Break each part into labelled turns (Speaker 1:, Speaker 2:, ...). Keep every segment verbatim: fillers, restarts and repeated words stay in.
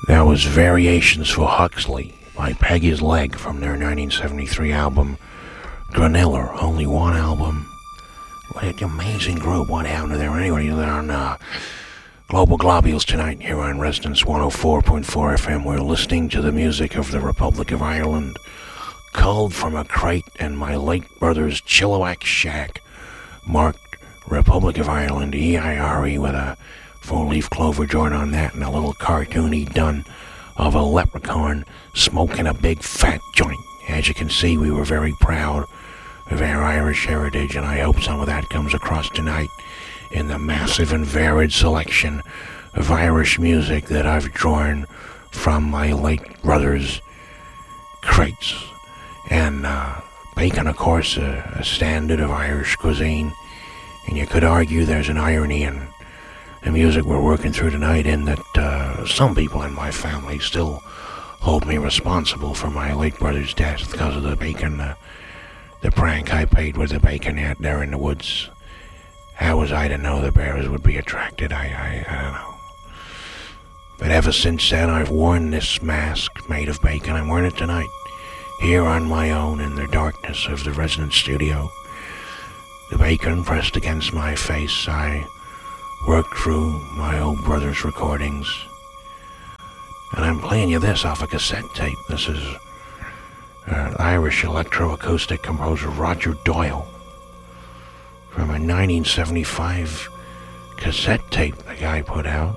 Speaker 1: That was Variations for Huxley by Peggy's Leg from their nineteen seventy-three album Granilla. Only one album. What an amazing group. What happened to them? Anyway, they're on uh, Global Globules tonight here on Resonance one oh four point four F M. We're listening to the music of the Republic of Ireland, culled from a crate in my late brother's Chilliwack shack, marked Republic of Ireland, E I R E, with a four-leaf clover joint on that and a little cartoon he'd done of a leprechaun smoking a big fat joint. As you can see, we were very proud of our Irish heritage, and I hope some of that comes across tonight in the massive and varied selection of Irish music that I've drawn from my late brother's crates. And uh, bacon, of course, a, a standard of Irish cuisine, and you could argue there's an irony in the music we're working through tonight, in that uh, some people in my family still hold me responsible for my late brother's death because of the bacon, uh, the prank I played with the bacon out there in the woods. How was I to know the bears would be attracted? I, I, I don't know. But ever since then, I've worn this mask made of bacon. I'm wearing it tonight, here on my own in the darkness of the Resonance studio. The bacon pressed against my face, I worked through my old brother's recordings. And I'm playing you this off a cassette tape. This is uh, Irish electroacoustic composer Roger Doyle from a nineteen seventy-five cassette tape the guy put out.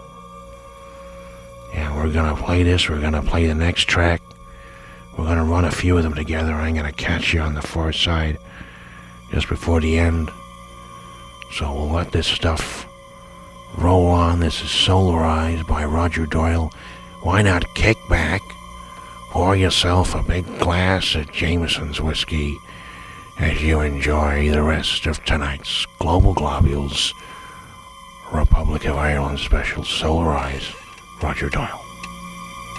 Speaker 1: And we're gonna play this, we're gonna play the next track. We're gonna run a few of them together. I'm gonna catch you on the far side just before the end. So we'll let this stuff roll on. This is Solarized by Roger Doyle. Why not kick back, pour yourself a big glass of Jameson's whiskey as you enjoy the rest of tonight's Global Globules Republic of Ireland special. Solarized, Roger Doyle.